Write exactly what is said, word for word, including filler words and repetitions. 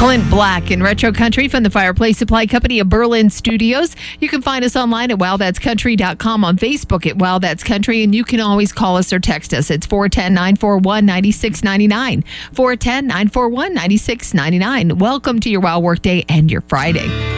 Clint Black in Retro Country from the Fireplace Supply Company of Berlin Studios. You can find us online at wow that's country dot com, on Facebook at Wow That's Country, and you can always call us or text us. It's four one zero, nine four one, nine six nine nine. four one zero, nine four one, nine six nine nine. Welcome to your Wow Workday and your Friday.